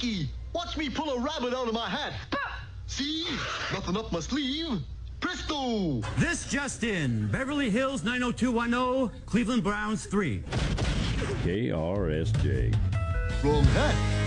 Mikey, watch me pull a rabbit out of my hat. See? Nothing up my sleeve. Presto! This just in. Beverly Hills 90210, Cleveland Browns 3. KRSJ. Wrong hat.